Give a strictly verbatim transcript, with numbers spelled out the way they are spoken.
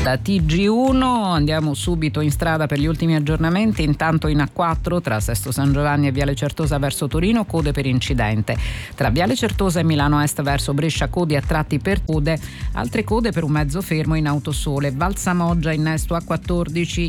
dal T G uno. Andiamo subito in strada per gli ultimi aggiornamenti. Intanto in A quattro tra Sesto San Giovanni e Viale Certosa verso Torino, code per incidente. Tra Viale Certosa e Milano Est verso Brescia, code a tratti per code, altre code per un mezzo fermo in Autosole. Valsamoggia innesto A quattordici